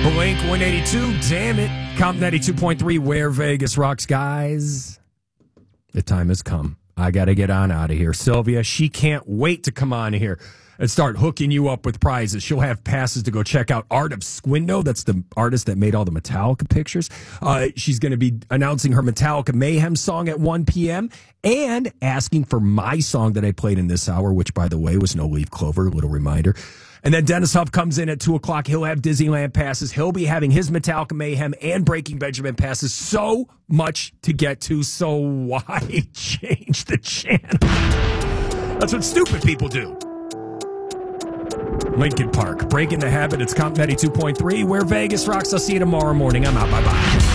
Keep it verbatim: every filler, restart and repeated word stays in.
Blink one eighty-two, damn it. Comp ninety-two point three, where Vegas rocks, guys. The time has come. I got to get on out of here. Sylvia, she can't wait to come on here and start hooking you up with prizes. She'll have passes to go check out Art of Squindo. That's the artist that made all the Metallica pictures. Uh, she's going to be announcing her Metallica Mayhem song at one p.m. and asking for my song that I played in this hour, which, by the way, was No Leaf Clover. A little reminder. And then Dennis Huff comes in at two o'clock. He'll have Disneyland passes. He'll be having his Metallica Mayhem and Breaking Benjamin passes. So much to get to. So why change the channel? That's what stupid people do. Lincoln Park, breaking the habit. It's Comp ninety-two point three, where Vegas rocks. I'll see you tomorrow morning. I'm out. Bye-bye.